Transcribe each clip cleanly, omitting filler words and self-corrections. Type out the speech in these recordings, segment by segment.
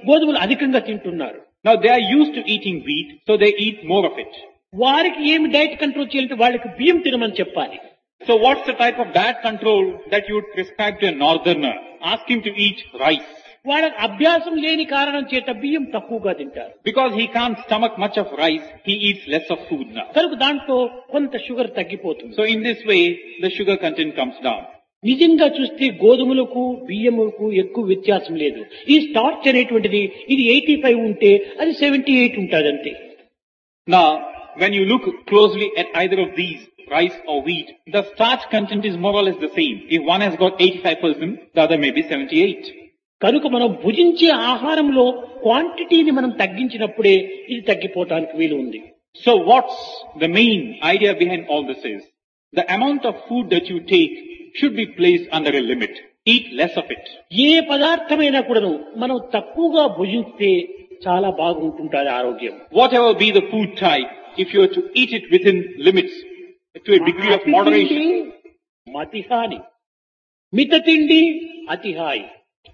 గోధుమలు అధికంగా తింటున్నారు. Now they are used to eating wheat, so they eat more of it. వారికి ఏమి డైట్ కంట్రోల్ చేయాలంటే వాళ్ళకి బియ్యం తినమని చెప్పాలి. So what's the type of diet control that you would prescribe to a northerner? Ask him to eat rice. వాళ్ళకి అభ్యాసం లేని కారణం చేత బియ్యం తక్కువగా తింటారు. Because he can't stomach much of rice, he eats less of food now. కనుక దాంట్లో కొంత షుగర్ తగ్గిపోతుంది. So in this way, the sugar content comes down. నిజంగా చూస్తే గోధుమలకు బియ్యములకు ఎక్కువ వ్యత్యాసం లేదు. ఈ స్టార్చ్ అనేటువంటిది ఇది 85 ఉంటే అది 78 ఉంటుంది అంతే. Now, when you look closely at either of these, rice or wheat, the starch content is more or less the same. If one has got 85%, the other may be 78. కనుక మనం భుజించే ఆహారంలో క్వాంటిటీని మనం తగ్గించినప్పుడే ఇది తగ్గిపోవటానికి వీలు ఉంది. So what's the main idea behind all this is, the amount of food that you take should be placed under a limit. Eat less of it. ఏ పదార్థమైనా కూడాను మనం తక్కువగా భుజిస్తే చాలా బాగుంటుంటుంది ఆరోగ్యం. Whatever be the food type, if you are to eat it within limits, to a degree of moderation. మతిహాని మిత తిండి అతిహాయి.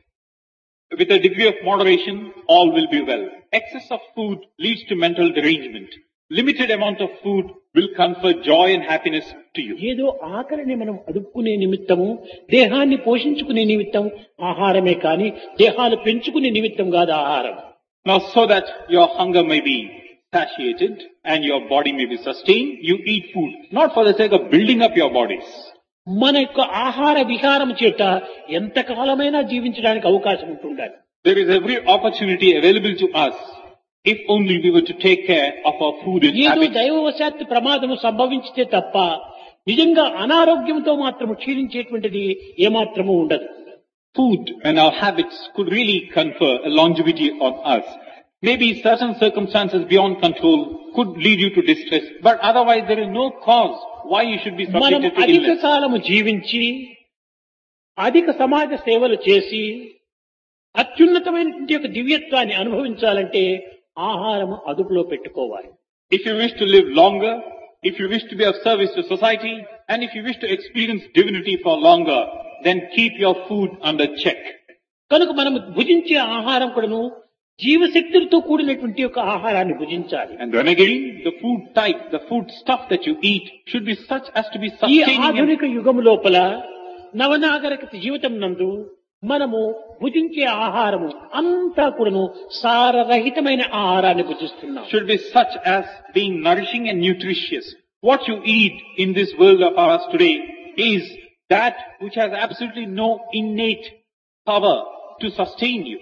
With a degree of moderation, all will be well. Excess of food leads to mental derangement. Limited amount of food will confer joy and happiness to you. ఏదో ఆకలిని మనం అదుపుకునే నిమిత్తము దేహాన్ని పోషించుకునే నిమిత్తం ఆహారమే కానీ దేహాలు పెంచుకునే నిమిత్తం కాదు ఆహారం. Now so that your hunger may be satiated and your body may be sustained, you eat food, not for the sake of building up your bodies. మన యొక్క ఆహార విహారం చేత ఎంతకాలమైనా జీవించడానికి అవకాశం ఉంటుండాలి. There is every opportunity available to us if only we were to take care of our food and ఏదో habits. దైవవశాత్తు ప్రమాదము సంభవించితే తప్ప నిజంగా అనారోగ్యంతో మాత్రము క్షీణించేటువంటిది ఏమాత్రము ఉండదు. Food and our habits could really confer a longevity on us. Maybe certain circumstances beyond control could lead you to distress, but otherwise there is no cause why you should be మనం subjected to అధిక illness. కాలము జీవించి అధిక సమాజ సేవలు చేసి అత్యున్నతమైనటువంటి యొక్క దివ్యత్వాన్ని అనుభవించాలంటే ఆహారం అదుపులో పెట్టుకోవాలి. If you wish to live longer, if you wish to be of service to society, and if you wish to experience divinity for longer, then keep your food under check. కనుక మనం భుజించే ఆహారం కూడాను జీవశక్తులతో కూడినటువంటి యొక్క ఆహారాన్ని భుజించాలి. And then again, the food type, the food stuff that you eat should be such as to be ఈ sustaining. ఆధునిక యుగం లోపల నవనాగరిక జీవితం నందు మనము భుజించే ఆహారము అంతా కూడాను సారరహితమైన ఆహారాన్ని భుజిస్తున్నాం. Should be such as being nourishing and nutritious. What you eat in this world of ours today is that which has absolutely no innate power to sustain you.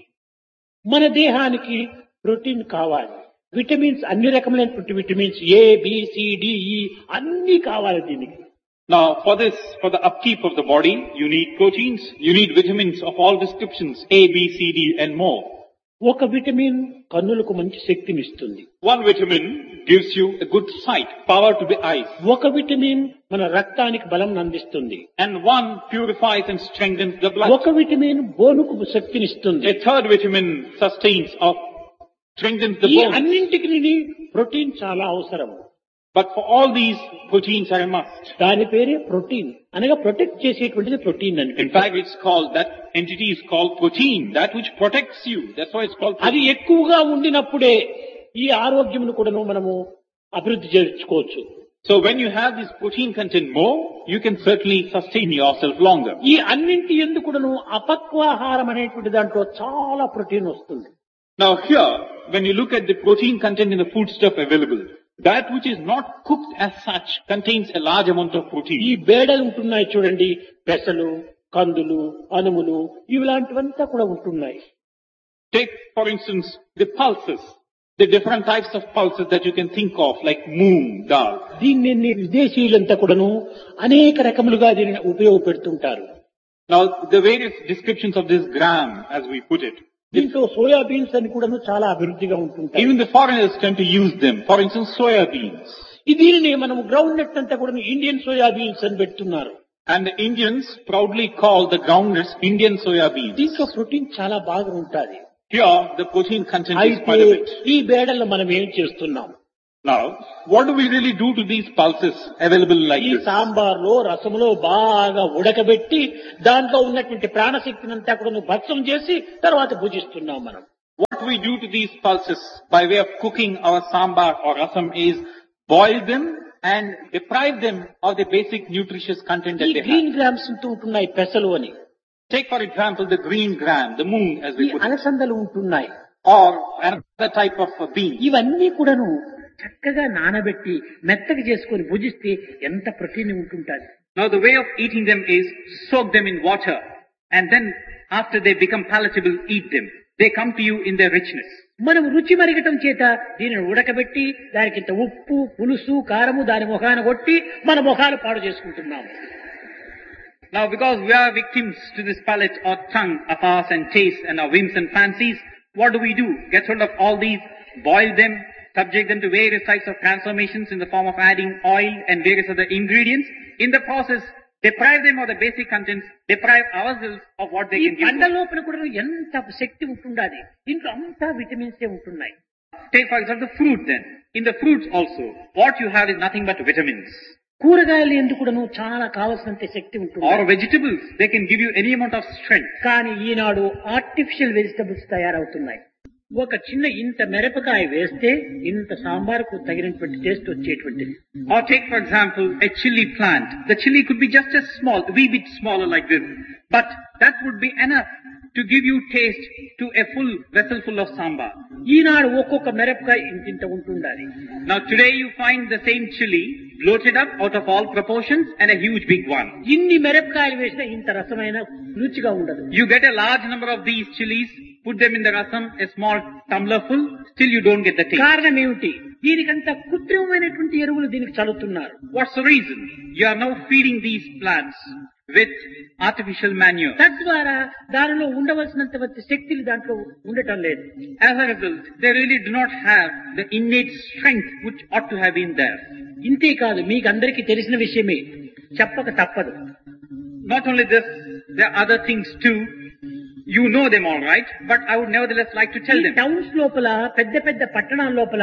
మన దేహానికి ప్రోటీన్ కావాలి, విటమిన్స్ అన్ని రకములైనటువంటి vitamins A B C D ఈ అన్ని కావాలి దీనికి. Now for this, for the upkeep of the body, you need proteins, you need vitamins of all descriptions, A, B, C, D and more. ఒక vitamin కన్నులకు మంచి శక్తిని ఇస్తుంది. One vitamin gives you a good sight, power to the eyes. ఒక vitamin మన రక్తానికి బలం అందిస్తుంది. And one purifies and strengthens the blood. ఒక విటమిన్ బోనుకు శక్తిని ఇస్తుంది. A third vitamin sustains or strengthens the ఈ bones. అన్నింటికి ప్రోటీన్ చాలా అవసరం. But for all these, proteins are a must. దాని పేరే ప్రోటీన్ అనగా ప్రొటెక్ట్ చేసేటువంటిది ప్రోటీన్ అని. In fact, it's called, that entity is called protein, that which protects you. That's why it's called అది protein. ఎక్కువగా ఉండినప్పుడే ఈ ఆరోగ్యమును కూడా మనము అభివృద్ధి చేసుకోవచ్చు. So when you have this protein content more, you can certainly sustain yourself longer. ఈ అన్నింటి ఎందుకు కూడాను అపక్వాహారం అనేటువంటి దాంట్లో చాలా ప్రోటీన్ వస్తుంది. Now here, when you look at the protein content in the foodstuff available, that which is not cooked as such contains a large amount of ఈ protein. బేడలు ఉంటున్నాయి చూడండి, పెసలు, కందులు, అనుములు ఇలాంటివంతా కూడా ఉంటున్నాయి. Take, for instance, the pulses, the different types of pulses that you can think of, like moong dal. దీన్ని విదేశీయులంతా కూడాను అనేక రకములుగా దీనిని ఉపయోగపెడుతుంటారు. Now, the various descriptions of this gram, as we put it, దీంట్లో సోయా బీన్స్ అని కూడాను చాలా అభివృద్ధిగా ఉంటుంటాయి. even the foreigners tend to use them. For instance, soya beans. దీనిని మనం గ్రౌండ్ నట్ అంతా కూడా ఇండియన్ సోయా బీన్స్ అని పెడుతున్నారు. And the Indians proudly call the groundnuts Indian soya beans. దీంట్లో ప్రోటీన్ చాలా బాగా ఉంటుంది. Here, the protein content is అయితే quite a bit. ఈ బేడల్లో మనం ఏం చేస్తున్నాం? Now, what do we really do to these pulses available like ఈ this? సాంబార్లో రసంలో బాగా ఉడకబెట్టి దాంట్లో ఉన్నటువంటి ప్రాణశక్తిని అంతా కూడా భస్మం చేసి తర్వాత భుజిస్తున్నాం మనం. What we do to these pulses by way of cooking our sambar or rasam is boil them and deprive them of the basic nutritious content ఈ that they green have. Grams ఉంటున్నాయి పెసలు అని, Take for example the green gram, the moong as ఈ we put it, అలసందలు ఉంటున్నాయి. or another type of bean. ఇవన్నీ కూడాను చక్కగా నానబెట్టి మెత్తగా చేసుకొని భుజిస్తే ఎంత protein ఉంటుంటుంది. Now the way of eating them is soak them in water and then after they become palatable, eat them. They come to you in their richness. మనం రుచి మరగటం చేత దీనిని ఉడకబెట్టి దానికి ఇంత ఉప్పు పులుసు కారము దాని ముఖాన కొట్టి మన ముఖాలు పాడు చేసుకుంటున్నాం. Now because we are victims to this palate or tongue of ours and taste and our whims and fancies, what do? Get hold of all these, boil them, subject them to various types of transformations in the form of adding oil and various other ingredients. In the process, deprive them of the basic contents, deprive ourselves of what they ఈ can give పండ్ల us. లోపల కూడా ఎంత శక్తి ఉంటుండాలి. దీంట్లో అంతా vitamins ఉంటున్నాయి. Take for example the fruit then. In the fruits also, what you have is nothing but vitamins. కూరగాయలు ఎందుకు కూడాను చాలా కావలసినంత శక్తి ఉంటుంది. Or vegetables, they can give you any amount of strength. కానీ ఈనాడు ఆర్టిఫిషియల్ వెజిటబుల్స్ తయారవుతున్నాయి. ఒక చిన్న ఇంత మిరపకాయ వేస్తే ఇంత సాంబార్కు తగినటువంటి taste వచ్చేటువంటిది. Or take for example a chili plant. The chili could be just a wee bit smaller like this. But that would be enough to give you taste to a full vessel full of sambar. ఈనాడు ఒక్కొక్క మిరపకాయ ఇంత ఉంటుండాలి. Now today you find the same chili bloated up out of all proportions and a huge big one. ఇన్ని మిరపకాయలు వేసినా ఇంత రసమైన రుచిగా ఉండదు. You get a large number of these chilies, put them in the rasam, a small tumbler full, still you don't get the taste. కారణం ఏమిటి? దీనికంత కృత్రిమమైనటువంటి ఎరువులు దీనికి చల్లుతున్నారు. What's the reason? You are now feeding these plants with artificial manure. తద్వారా దానిలో ఉండవలసినంత శక్తులు దాంట్లో ఉండటం లేదు. As a result, they really do not have the innate strength which ought to have been there. ఇంతే కాదు, మీకు అందరికీ తెలిసిన విషయమే, చెప్పక తప్పదు. Not only this, there are other things too. You know them all right, but I would nevertheless like to tell them. Towns లోపల పెద్ద పెద్ద పట్టణాల లోపల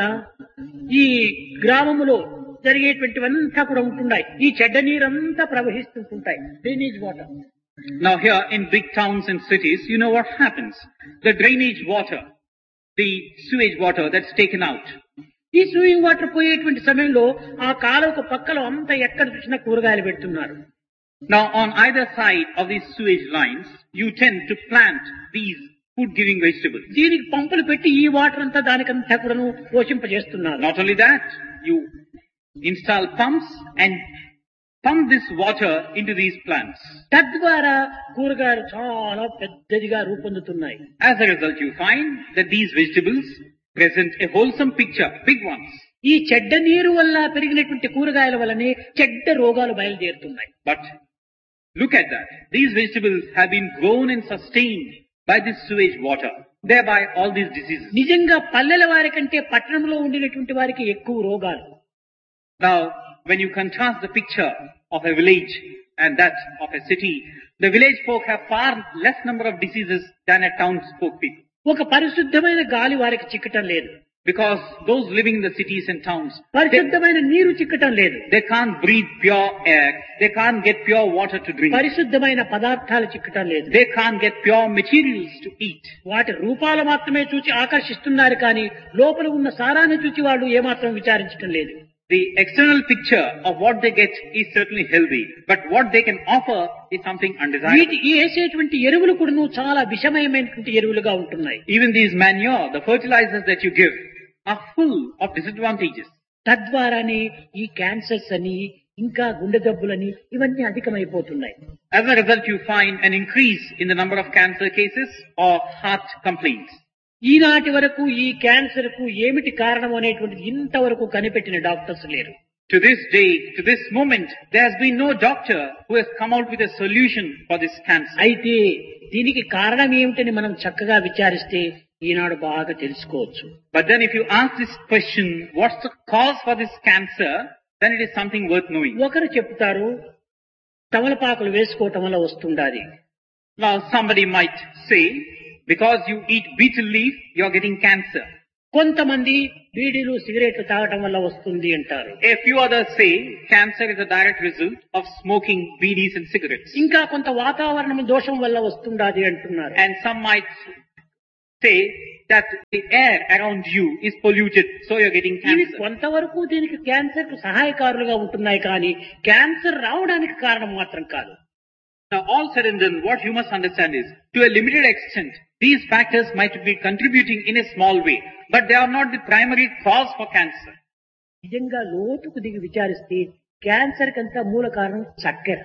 ఈ గ్రామములో జరిగేటువంటివంతా కూడా ఉంటున్నాయి. ఈ చెడ్డ నీరంతా ప్రవహిస్తుంటాయి, drainage water. Now here in big towns and cities, you know what happens. The drainage water, the sewage water that's taken out. ఈ సూయింగ్ వాటర్ పోయేటువంటి సమయంలో ఆ కాలువకు పక్కలో అంతా ఎక్కడ చూసినా కూరగాయలు పెడుతున్నారు. Now on either side of these sewage lines, you tend to plant these food-giving vegetables. దీనికి పంపులు పెట్టి ఈ వాటర్ అంతా దానికంతా కూడాను పోషింపజేస్తున్నారు. Not only that, you install pumps and pump this water into these plants. తద్వారా కూరగాయలు చాలా పెద్దదిగా రూపొందుతున్నాయి. As a result, you find that these vegetables present a wholesome picture, big ones. ఈ చెడ్డ నీరు వల్ల పెరిగినటువంటి కూరగాయల వల్లనే చెడ్డ రోగాలు బయలుదేరుతున్నాయి. But look at that. These vegetables have been grown and sustained by this sewage water. Thereby all these diseases. నిజంగా పల్లెల వారి కంటే పట్టణంలో ఉండినటువంటి వారికి ఎక్కువ రోగాలు. Now, when you contrast the picture of a village and that of a city, the village folk have far less number of diseases than a townsfolk people. ఒక పరిశుద్ధమైన గాలి వారికి చిక్కటం లేదు. Because those living in the cities and towns, పరిశుద్ధమైన నీరు చిక్కటం లేదు. they can't breathe pure air. They can't get pure water to drink. పరిశుద్ధమైన పదార్థాలు చిక్కటం లేదు. They can't get pure materials to eat. వాటి రూపాలు మాత్రమే చూసి ఆకర్షిస్తున్నారు కానీ లోపల ఉన్న సారాన్ని చూసి వాళ్ళు ఏమాత్రం విచారించటం లేదు. The external picture of what they get is certainly healthy, but what they can offer is something undesirable. వీటి వేసేటువంటి ఎరువులు కూడా చాలా విషమయమైనటువంటి ఎరువులుగా ఉంటున్నాయి. Even these manure, the fertilizers that you give, are full of disadvantages. తద్వారానే ఈ క్యాన్సర్స్ అని ఇంకా గుండె జబ్బులని ఇవన్నీ అధికమైపోతున్నాయి. As a result, you find an increase in the number of cancer cases or heart complaints. ఈనాటి వరకు ఈ క్యాన్సర్ కు ఏమిటి కారణం అనేటువంటిది ఇంతవరకు కనిపెట్టిన డాక్టర్స్ లేరు. To this day, to this moment, there has been no doctor who has come out with a solution for this cancer. అయితే దీనికి కారణం ఏమిటని మనం చక్కగా విచారిస్తే ఈనాడు బాగా తెలుసుకోవచ్చు. But then if you ask this question, what's the cause for this cancer, then it is something worth knowing. ఒకరు చెప్తారు తమలపాకులు వేసుకోవటం వల్ల వస్తుండాలి. Now somebody might say, because you eat betel leaf, you are getting cancer. కొంతమంది బీడీలు సిగరెట్లు తాగటం వల్ల వస్తుంది అంటారు. A few others say cancer is a direct result of smoking beedies and cigarettes. ఇంకా కొంత వాతావరణం దోషం వల్ల వస్తుండాది అంటున్నారు. And some might say that the air around you is polluted, so you're getting ఇవి cancer. కొంతవరకు దీనికి క్యాన్సర్ కు సహాయకారులుగా ఉంటున్నాయి కానీ క్యాన్సర్ రావడానికి కారణం మాత్రం కాదు. Now, all said and done, what you must understand is, to a limited extent, these factors might be contributing in a small way, but they are not the primary cause for cancer. నిజంగా లోతుకు దిగి విచారిస్తే cancer కంతా మూల కారణం చక్కెర.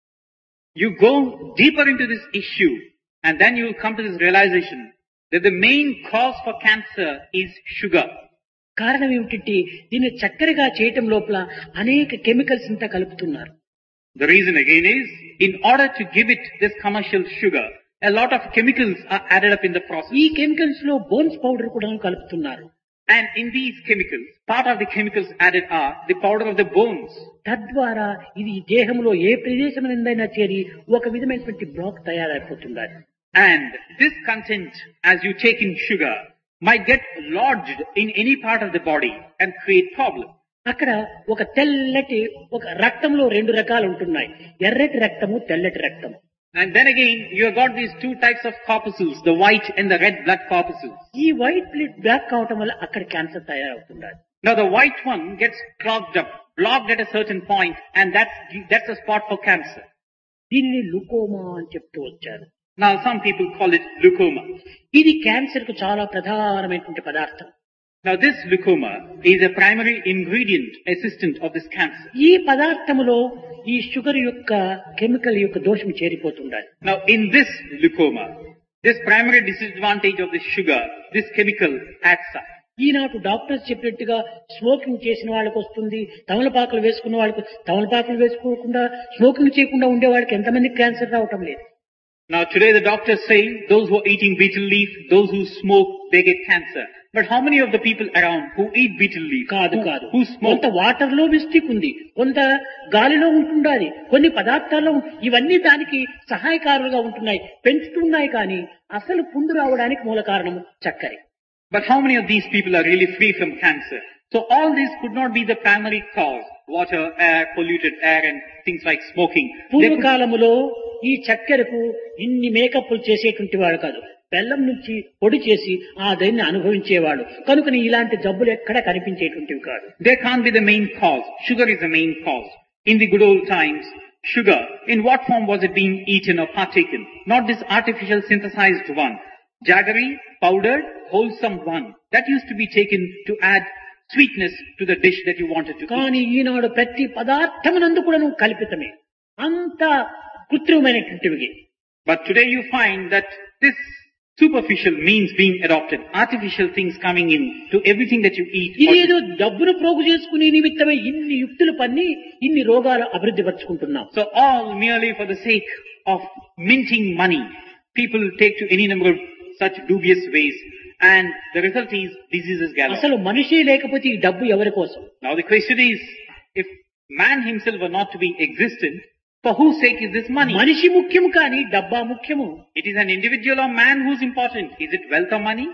You go deeper into this issue, and then you will come to this realization that the main cause for cancer is sugar. కారణం ఏమిటంటే దీన్ని చక్కెరగా చేయటం లోపల అనేక కెమికల్స్ అంతా కలుపుతున్నారు. The reason again is, in order to give it this commercial sugar, a lot of chemicals are added up in the process. ఈ chemicals లో బోన్స్ పౌడర్ కూడా కలుపుతున్నారు. And in these chemicals, part of the chemicals added are the powder of the bones. తద్వారా ఇది దేహంలో ఏ ప్రదేశమైనా చేరి ఒక విధమైనటువంటి black తయారైపోతున్నారు. And this content, as you take in sugar, might get lodged in any part of the body and create problems. అక్కడ ఒక తెల్లటి ఒక రక్తంలో రెండు రకాలు ఉంటున్నాయి, ఎర్రటి రక్తము తెల్లటి రక్తము. And then again, you have got these two types of corpuscles, the white and the red blood corpuscles. ఈ వైట్ బ్లడ్ బ్లాక్ కావటం వల్ల అక్కడ క్యాన్సర్ తయారవుతున్నారు. Now the white one gets clogged up, blocked at a certain point, and that's a spot for cancer. దీనిని లుకోమా అని చెప్తూ వచ్చారు. Now some people call it leukoma. ఇది క్యాన్సర్ కు చాలా ప్రధానమైనటువంటి పదార్థం. Now this leukoma is a primary ingredient, assistant of this cancer. ఈ పదార్థములో ఈ షుగర్ యొక్క కెమికల్ యొక్క దోషం చేరిపోతుండాలి. Now in this leukoma, this primary disadvantage of this sugar, this chemical adds up. Eenadu doctors చెప్పినట్టుగా స్మోకింగ్ చేసిన వాళ్ళకి వస్తుంది, తమలపాకులు వేసుకున్న వాళ్ళకి, తమలపాకులు వేసుకోకుండా స్మోకింగ్ చేయకుండా ఉండే వాళ్ళకి ఎంతమంది క్యాన్సర్ రావటం లేదు. Now today the doctors say those who are eating betel leaf, those who smoke, they get cancer. But how many of the people around who eat betel leaf, కాదు who smoke? కొంత water లో mistake ఉంది, కొంత గాలిలో ఉంటుండాలి, కొన్ని పదార్థాల్లో ఇవన్నీ దానికి సహాయకారులుగా ఉంటున్నాయి, పెంచుతున్నాయి. కానీ అసలు పుండు రావడానికి మూల కారణము చక్కెర. But how many of these people are really free from cancer? So all this could not be the primary cause. Water, air, polluted air and things like smoking. పూర్వకాలములో ఈ చక్కెరకు ఇన్ని మేకప్లు చేసేటువంటి వాడు కాదు, బెల్లం నుంచి పొడి చేసి ఆ దాన్ని అనుభవించేవాడు. కనుక ఇలాంటి జబ్బులు ఎక్కడ కనిపించేటువంటివి కాదు. They can't be the main cause. Sugar is the main cause. In the good old times, sugar, in what form was it being eaten or partaken? Not this artificial synthesized one. Jaggery, powdered, wholesome one. That used to be taken to add sweetness to the dish that you wanted to eat. కానీ ఈనాడు ప్రతి పదార్థమునందు కూడా కల్పితమే, అంత కృత్రిమమైనటువంటివి. But today you find that this superficial means being adopted, artificial things coming in to everything that you eat. ఇదేదో డబ్బును ప్రోగు చేసుకునే నిమిత్తమే ఇన్ని యుక్తులు పన్ని ఇన్ని రోగాలు అభివృద్ధి పరుచుకుంటున్నాం. So all merely for the sake of minting money, people take to any number of such dubious ways, and the result is diseases galore. అసలు మనిషి లేకపోతే ఈ డబ్బు ఎవరి కోసం? Now the question is, if man himself were not to be existent, for whose sake is this money? మనిషి ముఖ్యము కానీ డబ్బా ముఖ్యము. It is an individual or man who's important. Is it wealth or money?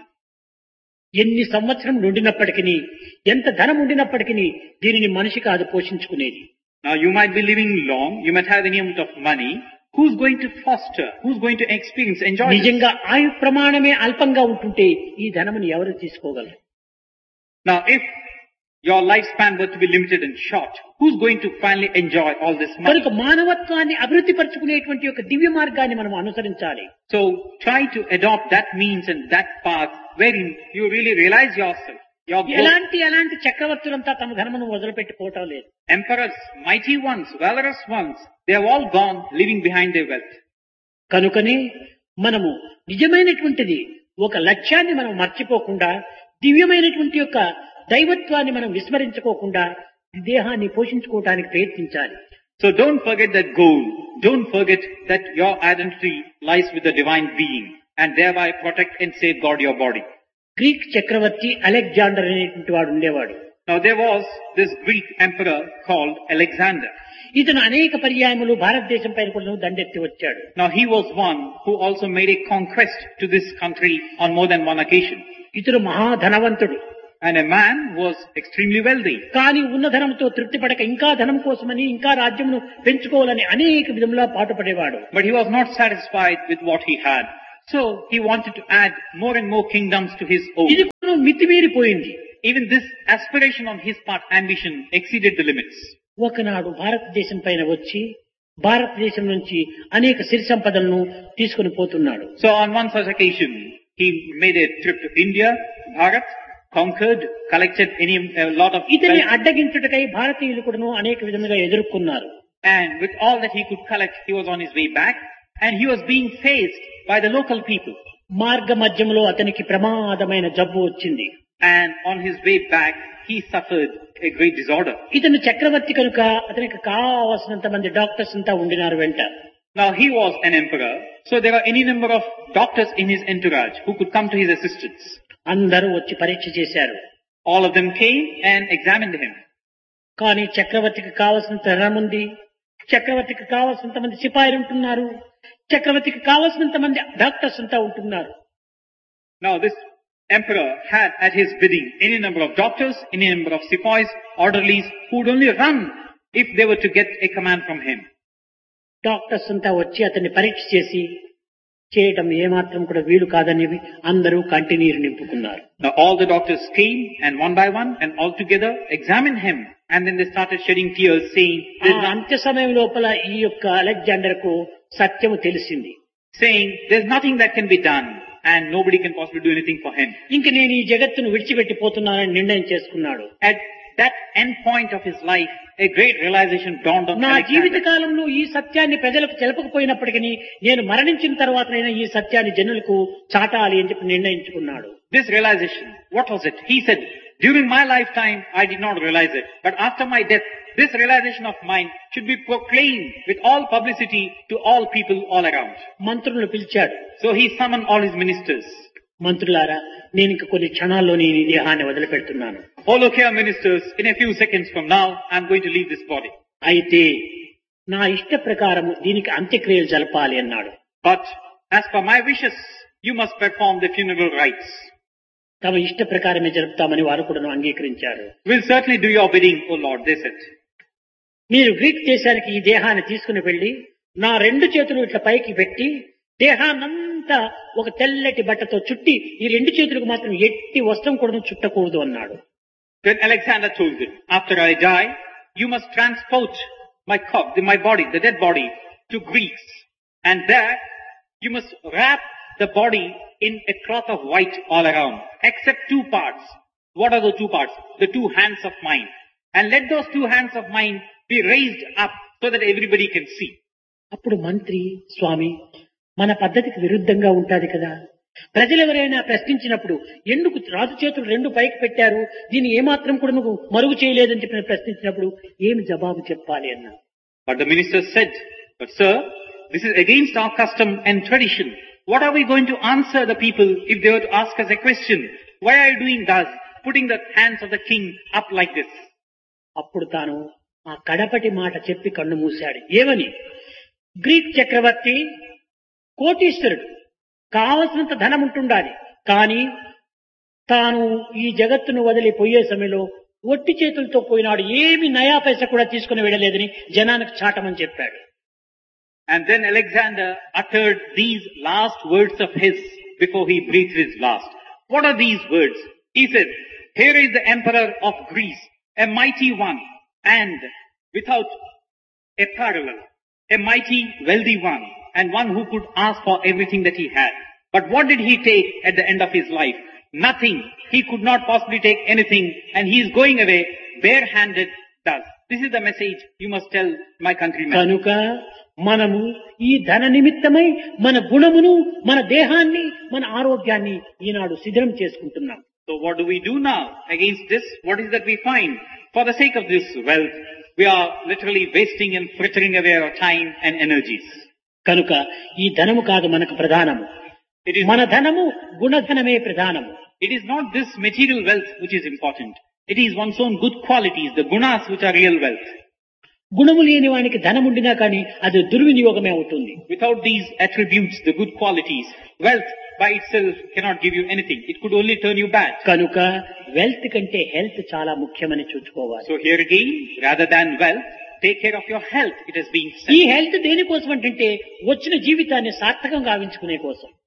ఎన్ని సంవత్సరం ఉండినప్పటికీ, ఎంత ధనం ఉండినప్పటికీ దీనిని మనిషి కాదు పోషించుకునేది. Now you might be living long, you might have any amount of money. Who's going to foster? Who's going to experience, enjoy this? నిజంగా ఆయు ప్రమాణమే అల్పంగా ఉంటుంటే ఈ ధనముని ఎవరు తీసుకోగలరు? Now if your lifespan were to be limited and short, who's going to finally enjoy all this money? కనుక మానవత్వాన్ని అభివృద్ధి పరచుకునేటువంటి ఒక దివ్య మార్గాన్ని మనం అనుసరించాలి. So try to adopt that means and that path wherein you really realize yourself. Your growth. ఎలాంటి చక్రవర్తులంతా తమ ధనమును వదిలిపెట్టిపోవటం లేదు. Emperors, mighty ones, valorous ones, they have all gone leaving behind their wealth. కనుకనే మనము నిజమైనటువంటిది ఒక లక్ష్యాన్ని మనం మర్చిపోకుండా, దివ్యమైనటువంటి యొక్క దైవత్వాన్ని మనం విస్మరించుకోకుండా దేహాన్ని పోషించుకోవడానికి ప్రయత్నించాలి. So don't forget that goal. Don't forget that your identity lies with the divine being and thereby protect and safeguard your body. Greek Chakravarthi Alexander అనేటువంటి వాడు ఉండేవాడు. Now there was this Greek emperor called Alexander. ఇతను అనేక పర్యాయములు భారతదేశం పైన కూడా దండెత్తి వచ్చాడు. Now he was one who also made a conquest to this country on more than one occasion. ఇతను మహాధనవంతుడు. And a man was extremely wealthy. కానీ ఉన్న ధనంతో తృప్తి పడక ఇంకా ధనం కోసమని, ఇంకా రాజ్యమును పెంచుకోవాలని అనేక విధములా పాటుపడేవాడు. But he was not satisfied with what he had. So he wanted to add more and more kingdoms to his own. ఇది కూడా మితిమీరిపోయింది. Even this aspiration on his part, ambition, exceeded the limits. ఒకనాడు భారతదేశం పైన వచ్చి భారతదేశం నుంచి అనేక సిరి సంపదలను తీసుకుని పోతున్నాడు. So on one such occasion, he made a trip to India, Bharat, conquered, collected a lot of ఇతని wealth, అడ్డగించుటకై భారతీయులు కూడాను అనేక విధములుగా ఎదుర్కొన్నారు. and with all that he could collect, he was on his way back, and he was being faced by the local people. మార్గ మధ్యంలో అతనికి ప్రమాదమైన జబ్బు వచ్చింది. And on his way back, he suffered a great disorder. ఇతను చక్రవర్తి కనుక అతనికి కావలసినంత మంది డాక్టర్స్ అంతా ఉండినారు వెంట. Now he was an emperor, so there were any number of doctors in his entourage who could come to his assistance. అందరూ వచ్చి పరీక్ష చేశారు. All of them came and examined him. కానీ చక్రవర్తికి కావలసినంత ధనం ఉంది, చక్రవర్తికి కావలసినంత మంది సిపాయిలు ఉంటున్నారు, చక్రవర్తికి కావలసినంత మంది డాక్టర్స్ అంతా ఉంటున్నారు. Now this emperor had at his bidding any number of doctors, any number of sepoys, orderlies who would only run if they were to get a command from him. Doctors అంతా వచ్చి అతన్ని పరీక్ష చేసి చేయటం ఏమాత్రం కూడా వీలు కాదని అందరూ కంటినీరు నింపుకున్నారు. Now all the doctors came and one by one and all together examined him, and then they started shedding tears saying, అంత్య సమయం లోపల ఈ యొక్క అలెగ్జాండర్ కు సత్యము తెలిసింది. there's nothing that can be done and nobody can possibly do anything for him. ఇంక నేను ఈ జగత్తును విడిచిపెట్టిపోతున్నానని నిర్ణయం చేసుకున్నాడు. At that end point of his life, a great realization dawned on నా జీవిత Alexander. కాలంలో ఈ సత్యాన్ని ప్రజలకు తెలపకపోయినప్పటికీ నేను మరణించిన తర్వాతనైనా ఈ సత్యాన్ని జనులకు చాటాలి అని చెప్పి నిర్ణయించుకున్నాడు. This realization, what was it? He said, during my lifetime, I did not realize it. But after my death, this realization of mine should be proclaimed with all publicity to all people all around. మంత్రులను పిలిచాడు. So he summoned all his ministers. మంత్రులారా, నేను ఇంక కొన్ని క్షణాల్లో నేను ఈ దేహాన్ని వదిలిపెడుతున్నాను. Oh, look here, ministers, in a few seconds from now, I'm going to leave this body. అయితే నా ఇష్ట ప్రకారము దీనికి అంత్యక్రియలు జరపాలి అన్నాడు. But as per my wishes, you must perform the funeral rites. తమ ఇష్ట ప్రకారమే జరుపుతామని వారు కూడా అంగీకరించారు. We'll certainly do your bidding, O Lord, they said. మీరు గ్రీక్ దేశానికి ఈ దేహాన్ని తీసుకుని వెళ్లి నా రెండు చేతులు ఇట్లా పైకి పెట్టి దేహాన్నంతా ఒక తెల్లటి బట్టతో చుట్టి ఈ రెండు చేతులకు మాత్రం ఎట్టి వస్త్రం కూడా చుట్టకూడదు అన్నాడు. Then Alexander told him, after I die, you must transport my body, the dead body, to Greece. And there, you must wrap the body in a cloth of white all around, except two parts. What are the two parts? The two hands of mine. And let those two hands of mine be raised up so that everybody can see. అప్పుడు మంత్రి, స్వామి, మన పద్ధతికి విరుద్ధంగా ఉంటాది కదా, ప్రజలెవరైనా ప్రశ్నించినప్పుడు ఎందుకు రాజు చేతులు రెండు పైకి పెట్టారు, దీన్ని ఏమాత్రం కూడా నువ్వు మరుగు చేయలేదని చెప్పి ప్రశ్నించినప్పుడు ఏమి జవాబు చెప్పాలి అన్నా. But the minister said, but sir, this is against our custom and tradition. What are we going to answer the people if they were to ask us a question? Why are you doing thus, putting the hands of the king up like this? అప్పుడు తాను ఆ కడపటి మాట చెప్పి కన్ను మూశాడు. ఏమని? Greek చక్రవర్తి కోటీశ్వరుడు, కావలసినంత ధనం ఉంటుండాలి, కానీ తాను ఈ జగత్తును వదిలిపోయే సమయంలో ఒట్టి చేతులతో పోయినాడు, ఏమి నయా పైసా కూడా తీసుకుని వెళ్ళలేదని జనానికి చాటమని చెప్పాడు. And then Alexander uttered these last words of his before he breathed his last. What are these words? He said, here is the emperor of Greece, a mighty one, and without a parallel, a mighty wealthy one, and one who could ask for everything that he had. But what did he take at the end of his life? Nothing. He could not possibly take anything, and he is going away bare-handed thus. This is the message you must tell my countrymen. కనుక మనము ఈ ధన నిమిత్తమై మన గుణమును, మన దేహాన్ని, మన ఆరోగ్యాన్ని ఈనాడు శిథిలం చేసుకుంటున్నాం. So what do we do now against this? What is that we find? For the sake of this wealth, we are literally wasting and frittering away our time and energies. కనుక ఈ ధనము కాదు మనకు ప్రధానము. మన ధనము గుణధనమే ప్రధానము. It is not this material wealth which is important. It is one's own good qualities, the gunas which are real wealth. గుణము లేని వానికి ధనం ఉండినా కానీ అది దుర్వినియోగమే అవుతుంది. Without these attributes, the good qualities, wealth by itself cannot give you anything. It could only turn you bad. కనుక wealth కంటే హెల్త్ చాలా ముఖ్యమని చూసుకోవాలి. So here again, rather than wealth, take care of your health. It has been said. ఈ health దేనికోసం అంటే వచ్చిన జీవితాన్ని సార్థకంగా గావించుకునే కోసం.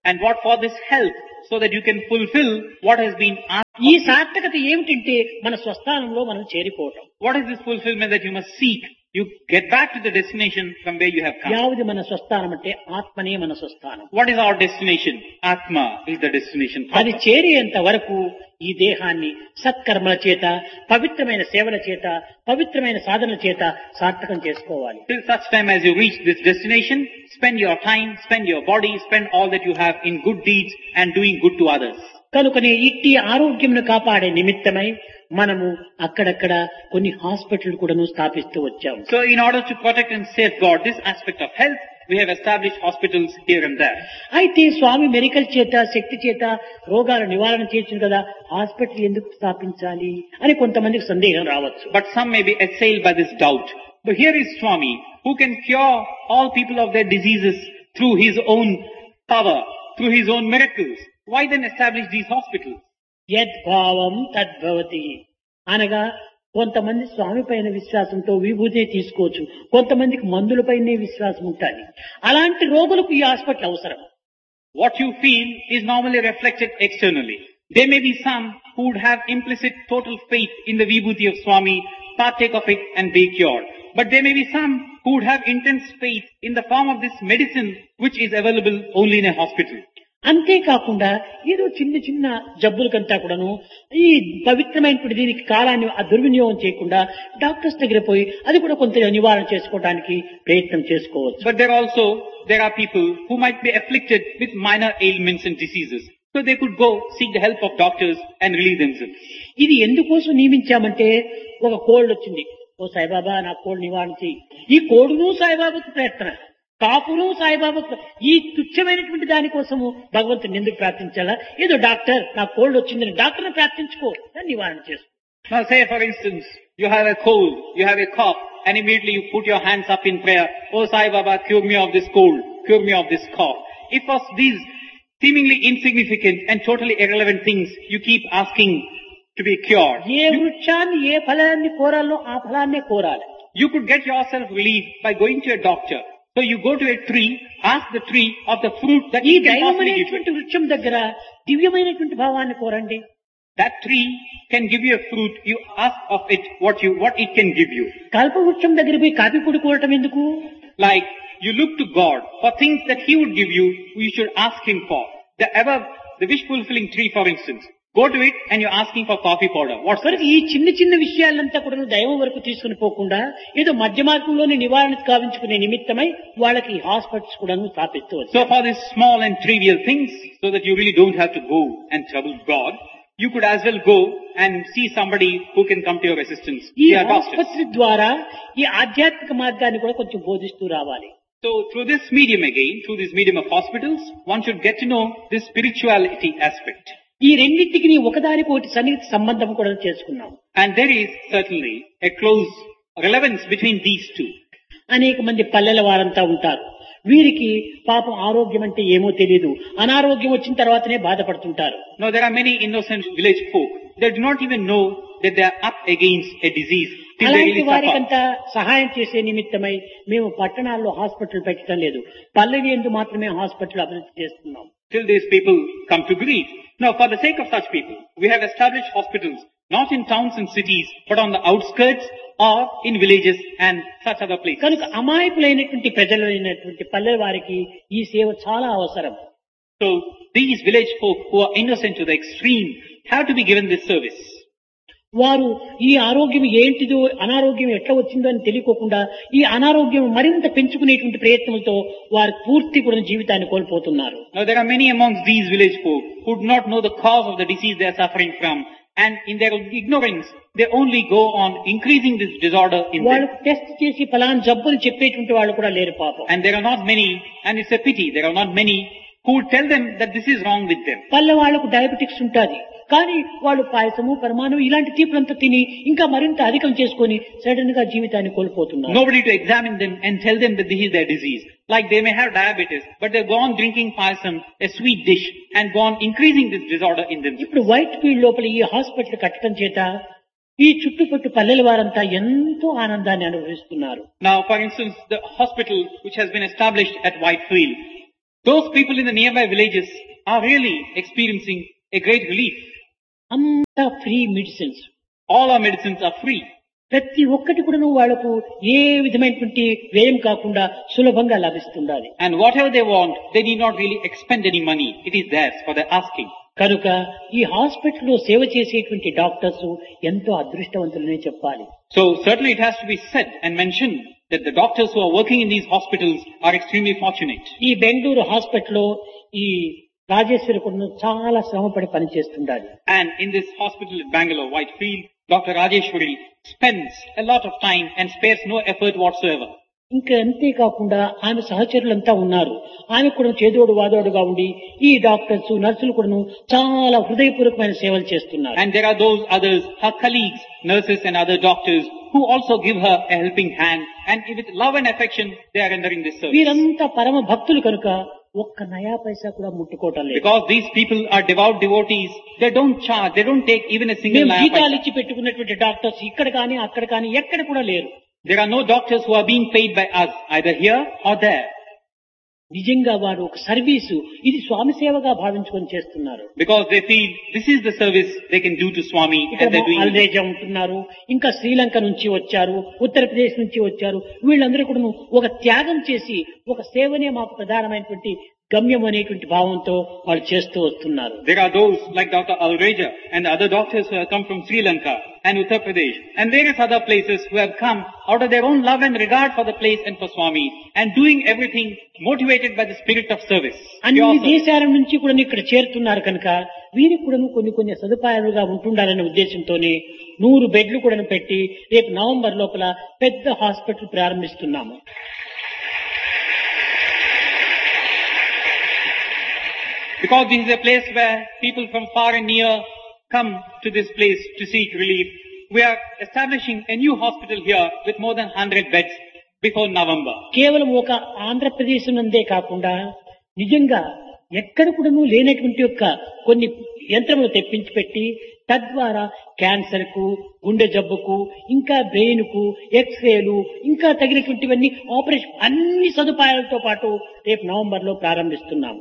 And what for this health, so that you can fulfill what has been asked. ఈ సార్థకత ఏమిటంటే మన స్వస్థానంలో మనం చేరిపోవటం. What is this fulfillment that you must seek? You get back to the destination from where you have come. యావది మన స్వస్థానం అంటే ఆత్మనే మన స్వస్థానం. What is our destination? Atma is the destination. అది చేరేంత వరకు ఈ దేహాన్ని సత్కర్మల చేత, పవిత్రమైన సేవల చేత, పవిత్రమైన సాధనల చేత సార్థకం చేసుకోవాలి. Till such time as you reach this destination, spend your time, spend your body, spend all that you have in good deeds and doing good to others. కనుకనే ఇట్టి ఆరోగ్యంను కాపాడే నిమిత్తమై మనము అక్కడక్కడ కొన్ని హాస్పిటల్ కూడాను స్థాపిస్తూ వచ్చాము. So in order to protect and safeguard this aspect of health, we have established hospitals here and there. అయితే స్వామి మెడికల్ చేత, శక్తి చేత రోగాల నివారణ చేయొచ్చు కదా, హాస్పిటల్ ఎందుకు స్థాపించాలి అని కొంతమందికి సందేహం రావచ్చు. But some may be assailed by this doubt. But here is Swami, who can cure all people of their diseases through his own power, through his own miracles. Why then establish these hospitals? యద్భావం తద్భవతి అనగా కొంతమంది స్వామి పైన విశ్వాసంతో విభూతిని తీసుకోవచ్చు, కొంతమందికి మందులపైనే విశ్వాసం ఉంటుంది. అలాంటి రోగులకు ఈ హాస్పిటల్ అవసరం. What you feel is normally reflected externally. There may be some who would have implicit total faith in the vibhuti of Swami, partake of it and be cured. But there may be some who would have intense faith in the form of this medicine which is available only in a hospital. అంతేకాకుండా ఏదో చిన్న చిన్న జబ్బులకంతా కూడాను ఈ పవిత్రమైనటువంటి దీనికి కాలాన్ని దుర్వినియోగం చేయకుండా డాక్టర్స్ దగ్గర పోయి అది కూడా కొంత నివారణ చేసుకోవడానికి ప్రయత్నం చేసుకోవచ్చు. But there are people who might be afflicted with minor ailments and diseases. So they could go seek the help of doctors and relieve themselves. ఇది ఎందుకోసం నియమించామంటే ఒక కోల్డ్ వచ్చింది, ఓ సాయిబాబా నా కోల్డ్ నివారణ చేయి. ఈ కోల్డ్ను సాయిబాబాకు ప్రయత్న, కాపును సాయిబాబాకు, ఈ తుచ్చమైనటువంటి దానికోసము భగవంతుని ఎందుకు ప్రార్థించాలా? ఏదో డాక్టర్ నా కోల్డ్ వచ్చిందని డాక్టర్ని ప్రార్థించుకో, దాన్ని నివారణ చేసుకో. Now say for instance, you have a cold, you have a cough, and immediately you put your hands up in prayer, oh Sai Baba, cure me of this cold, cure me of this cough. If for these seemingly insignificant and totally irrelevant things you keep asking to be cured, ఏ వృక్షాన్ని ఏ ఫలాన్ని కోరాలో ఆ ఫలాన్నే కోరాలి. you could get yourself relief by going to a doctor. So you go to a tree, ask the tree of the fruit that ఈ it can possibly give దైవమైనటువంటి you. వృక్షం దగ్గర దివ్యమైనటువంటి భావాన్ని కోరండి. That tree can give you a fruit, you ask of it what it can give you. కల్పవృక్షం దగ్గర పోయి copy పొడి కోరటం ఎందుకు? Like you look to God for things that He would give you, you should ask Him for. The wish fulfilling tree for instance, go to it and you're asking for coffee powder. What's కనుక ఈ చిన్న చిన్న విషయాలంతా కూడా దైవం వరకు తీసుకుని పోకుండా ఏదో మధ్య మార్గంలోని నివారణ కావించుకునే నిమిత్తమై వాళ్ళకి హాస్పిటల్స్ కూడా స్థాపిస్తూ వచ్చారు. So for these small and trivial things, so that you really don't have to go and trouble God, you could as well go and see somebody who can come to your assistance. ఈ They are doctors. ఆసుపత్రి ద్వారా ఈ ఆధ్యాత్మిక మార్గాన్ని కూడా కొంచెం బోధిస్తూ రావాలి. So through this medium again, through this medium of hospitals, one should get to know this spirituality aspect. ఈ రెండింటికి ఒకదానికి ఒకటి సన్నిహిత సంబంధం కూడా చేసుకున్నాం. And there is certainly a close relevance between these two. అనేక మంది పల్లెల వారంతా ఉంటారు. వీరికి పాపం ఆరోగ్యం అంటే ఏమో తెలియదు, అనారోగ్యం వచ్చిన తర్వాతనే బాధపడుతుంటారు. Now there are many innocent village folk. They do not even know that they are up against a disease till they అలాంటి really suffer. వారికంతా సహాయం చేసే నిమిత్తమై మేము పట్టణాల్లో హాస్పిటల్ పెట్టడం లేదు, పల్లెలు ఎందు మాత్రమే హాస్పిటల్ అభివృద్ధి చేస్తున్నాం. Till these people come to grief. Now for the sake of such people, we have established hospitals not in towns and cities, but on the outskirts or in villages and such other places. కనుక అమాయకులైనటువంటి ప్రజలైనటువంటి పల్లె వారికి ఈ సేవ చాలా అవసరం. So these village folk who are innocent to the extreme have to be given this service. వారు ఈ ఆరోగ్యం ఏంటిదో, అనారోగ్యం ఎట్లా వచ్చిందో అని తెలియకోకుండా ఈ అనారోగ్యం మరింత పెంచుకునేటువంటి ప్రయత్నంతో వారు పూర్తి కూడా జీవితాన్ని కోల్పోతున్నారు. Now there are many amongst these village folk who do not know the cause of the disease they are suffering from, and in their ignorance they only go on increasing this disorder in them. వాళ్ళకు test చేసి ఫలానా జబ్బులు చెప్పేటువంటి వాళ్ళు కూడా లేరు పాపం. And there are not many, and it's a pity, there are not many who would tell them that this is wrong with them. పల్లె వాళ్ళకు డయాబెటిక్స్ ఉంటుంది, కానీ వాళ్ళు పాయసము పరమాణం ఇలాంటి తీపులంతా తిని ఇంకా మరింత అధికం చేసుకొని సడన్ గా జీవితాన్ని కోల్పోతున్నారు. Nobody to examine them and tell them that this is their disease. Like they may have diabetes, but they go on drinking payasam, a sweet dish, and go on increasing this disorder in them. ఇప్పుడు white field లోపల ఈ hospital కట్టడం చేత ఈ చుట్టుపట్టు పల్లెల వారంతా ఎంతో ఆనందాన్ని అనుభవిస్తున్నారు. Now, for instance, the hospital which has been established at Whitefield, Those people in the nearby villages are really experiencing a great relief. అంతా free medicines. All our medicines are free. ప్రతి ఒక్కటి కూడాను వాళ్లకు ఏ విధమైనటువంటి వ్యయం కాకుండా సులభంగా లభిస్తుండాలి. And whatever they want, they need not really expend any money. It is theirs for their asking. కనుక ఈ హాస్పిటల్లో సేవ చేసేటువంటి డాక్టర్స్ ఎంతో అదృష్టవంతులనే చెప్పాలి. So certainly it has to be said and mentioned that the doctors who are working in these hospitals are extremely fortunate. ఈ బెంగళూరు హాస్పిటల్లో ఈ రాజేశ్వరి కూడా చాలా శ్రమపడి పనిచేస్తుండాలి. And in this hospital at Bangalore, Whitefield, Dr. Rajeshwari spends a lot of time and spares no effort whatsoever. ఇంకా అంతేకాకుండా ఆమె సహచరులంతా ఉన్నారు. ఆమె కూడా చేదోడు వాదోడుగా ఉండి ఈ డాక్టర్స్ నర్సులు కూడా చాలా హృదయపూర్వకమైన సేవలు చేస్తున్నారు. And there are those others, her colleagues, nurses and other doctors who also give her a helping hand, and with love and affection they are rendering this service. వీరంతా పరమ భక్తులు కనుక ఒక్క నయా పైసా కూడా ముట్టుకోవటం లేదు. Because these people are devout devotees, they don't charge, they don't take even a single naya జీతాలు paisa. ఇచ్చి పెట్టుకున్నటువంటి డాక్టర్స్ ఇక్కడ కానీ అక్కడ కానీ ఎక్కడ కూడా లేరు. There are no doctors who are being paid by us, either here or there. నిజంగా వారు ఒక సర్వీసు, ఇది స్వామి సేవగా భావించుకొని చేస్తున్నారు. Because they feel this is the service they can do to Swami, ఇక్కడ and they're doing it. అల్దేజా ఉంటున్నారు, ఇంకా శ్రీలంక నుంచి వచ్చారు, ఉత్తరప్రదేశ్ నుంచి వచ్చారు. వీళ్ళందరూ కూడా ఒక త్యాగం చేసి ఒక సేవనే మాకు ప్రధానమైనటువంటి గమ్యం అనేటువంటి భావంతో వాళ్ళు చేస్తూ వస్తున్నారు. There are those like Dr. Alreja and other doctors who have come from Sri Lanka and Uttar Pradesh and various other places who have come out of their own love and regard for the place and for Swami, and doing everything motivated by the spirit of service. అన్ని దేశాల నుంచి కూడా ఇక్కడ చేరుతున్నారు కనుక వీరికి కూడా కొన్ని సదుపాయాలుగా ఉంటుండాలనే ఉద్దేశంతోనే 100 బెడ్లు కూడా పెట్టి రేపు నవంబర్ లోపల పెద్ద hospital ప్రారంభిస్తున్నాము. Because this is a place where people from far and near come to this place to seek relief, we are establishing a new hospital here with more than 100 beds before November. కేవలం ఒక ఆంధ్రప్రదేశ్ నందే కాకుండా నిజంగా ఎక్కడ కూడా లేనటువంటి యొక్క కొన్ని యంత్రములు తెప్పించి పెట్టి తద్వారా క్యాన్సర్ కు, గుండె జబ్బుకు, ఇంకా బ్రెయిన్ కు, ఎక్స్రేలు, ఇంకా తగినటువంటివన్నీ ఆపరేషన్ అన్ని సదుపాయాలతో పాటు రేపు నవంబర్ లో ప్రారంభిస్తున్నాము.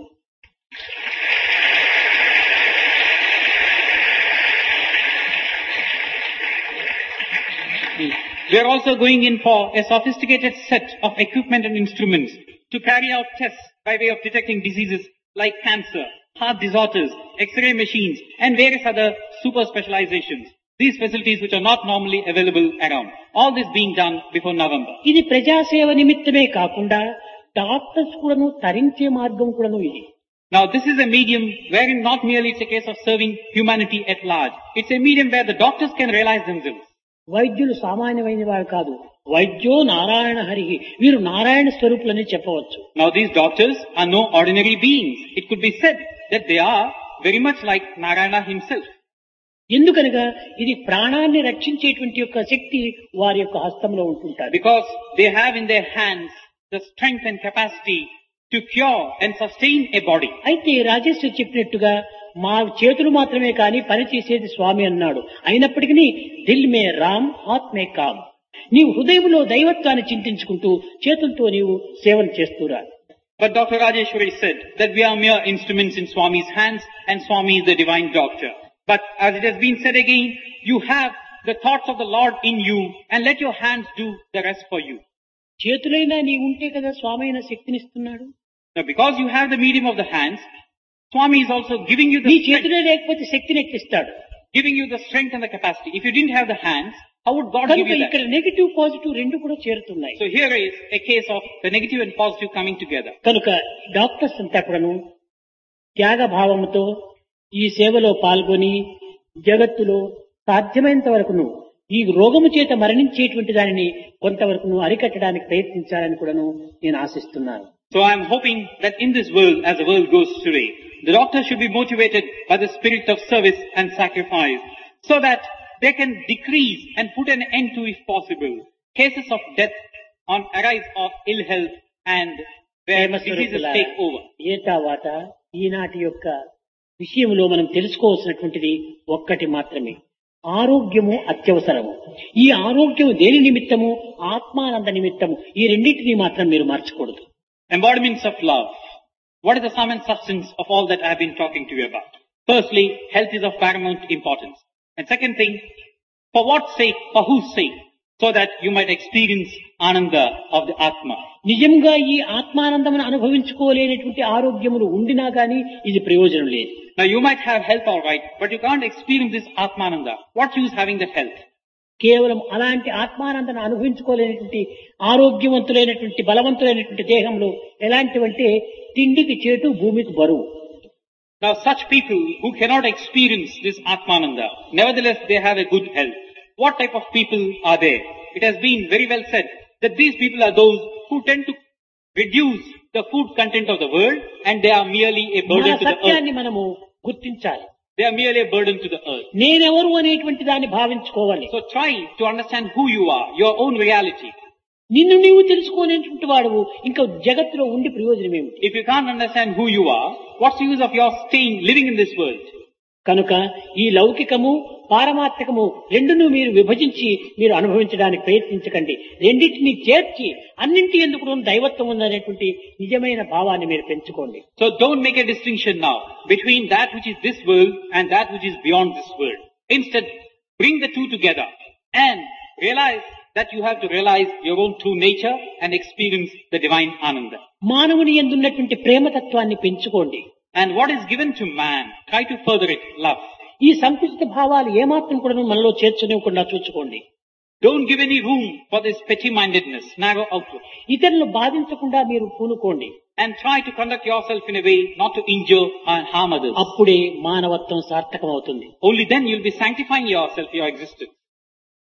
We are also going in for a sophisticated set of equipment and instruments to carry out tests by way of detecting diseases like cancer, heart disorders, X-ray machines, and various other super specializations. These facilities which are not normally available around. All this being done before November. ఇది ప్రజాసేవ నిమిత్తమే కాకుండా doctors కూడాను తరించే మార్గం కూడాను ఇది. Now this is a medium wherein not merely it's a case of serving humanity at large. It's a medium where the doctors can realize themselves. వైద్యులు సామాన్యమైన వారు కాదు. వైద్యో నారాయణ హరి, వీరు నారాయణ స్వరూపులని చెప్పవచ్చు. Now these doctors are no ordinary beings. It could be said that they are very much like Narayana himself. ఎందుకనగా ఇది ప్రాణాన్ని రక్షించేటువంటి యొక్క శక్తి వారి యొక్క హస్తంలో ఉంటుంటారు. Because they have in their hands the strength and capacity to cure and sustain a body. అయితే రాజేశ్వరి చెప్పినట్టుగా మా చేతులు మాత్రమే కాని పని చేసేది స్వామి అన్నాడు. అయినప్పటికీ దిల్ మే రామ్, హాత్ మే కామ్. నీవు హృదయంలో దైవత్వాన్ని చింతించుకుంటూ చేతులతో నీవు సేవలు చేస్తురా. But Dr. Rajeshwari said that we are mere instruments in Swami's hands and Swami is the divine doctor. But as it has been said again, you have the thoughts of the Lord in you and let your hands do the rest for you. చేతులైనా నీ ఉంటే కదా స్వామి అయిన శక్తినిస్తున్నాడు. Now because you have the medium of the hands, Swami is also giving you నీ the strength, చేతులే లేకపోతే శక్తిని ఎక్కిస్తాడు. giving you the strength and the capacity. If you didn't have the hands, how would God give కనుక you ఇక్కడ that? Negative positive రెండు కూడా చేరుతున్నాయి. So here is a case of the negative and positive coming together. కనుక doctors అంతా కూడాను త్యాగ భావముతో ఈ సేవలో పాల్గొని జగత్తులో సాధ్యమైనంత వరకును ఈ రోగము చేత మరణించేటువంటి దానిని కొంతవరకును అరికట్టడానికి ప్రయత్నించాలని కూడాను నేను ఆశిస్తున్నాను. So I am hoping that in this world, as the world goes today, the doctors should be motivated by the spirit of service and sacrifice so that they can decrease and put an end to, if possible, cases of death on arise of ill health and where diseases take over. ఏ తర్వాత ఈనాటి యొక్క విషయంలో మనం తెలుసుకోవాల్సినటువంటిది ఒక్కటి మాత్రమే. ఆరోగ్యము అత్యవసరము. ఈ ఆరోగ్యము దేని నిమిత్తము? ఆత్మానంద నిమిత్తము. ఈ రెండింటినీ మాత్రం మీరు మర్చకూడదు. Embodiments of love. What is the sum and substance of all that I have been talking to you about? Firstly, health is of paramount importance. And second thing, for what sake, for whose sake? So that you might experience Ananda of the Atma. నిజంగా ఈ ఆత్మానందమును అనుభవించుకోలేనటువంటి ఆరోగ్యములు ఉండినా గాని ఇది ప్రయోజనం లేదు. Now you might have health alright, but you can't experience this Atmananda. What use having that health? కేవలం అలాంటి ఆత్మానందను అనుభవించుకోలేనటువంటి ఆరోగ్యవంతులైనటువంటి బలవంతులైనటువంటి దేహంలో ఎలాంటివంటే తిండికి చేటు భూమికి బరువు. Now such people who cannot experience this Atmananda, nevertheless they have a good health. What type of people are they? It has been very well said that these people are those who tend to reduce the food content of the world and they are merely a burden మన to the సత్యాన్ని earth. మనము గుర్తించాలి. They are merely a burden to the earth. నేనెవరు అనేటువంటి దాన్ని భావించుకోవాలి. So try to understand who you are, your own reality. నిన్ను నీవు తెలుసుకోనేటువంటి వాడు ఇంకా జగత్తులో ఉండి ప్రయోజనం ఏమిటి? If you can't understand who you are, what's the use of your staying, living in this world? కనుక ఈ లౌకికము పారమార్థికము రెండును మీరు విభజించి మీరు అనుభవించడానికి ప్రయత్నించకండి. రెండింటిని చేర్చి అన్నింటి ఎందుకు దైవత్వం ఉందనేటువంటి నిజమైన భావాన్ని మీరు పెంచుకోండి. So don't make a distinction now between that which is this world and that which is beyond this world. Instead, bring the two together and realize that you have to realize your own true nature and experience the divine Ananda. మానవుని యందున్నటువంటి ప్రేమతత్వాన్ని పెంచుకోండి. And what is given to man, try to further it, love. ఈ సంకుచిత భావాలు ఏమాత్రం కూడా మనలో చేర్చనివ్వకుండా చూసుకోండి. Don't give any room for this petty-mindedness, narrow outlook. ఇతరులను బాధించకుండా మీరు పూనుకోండి. And try to conduct yourself in a way not to injure and harm others. అప్పుడే మానవత్వం సార్థకమవుతుంది. Only then you'll be sanctifying yourself, your existence.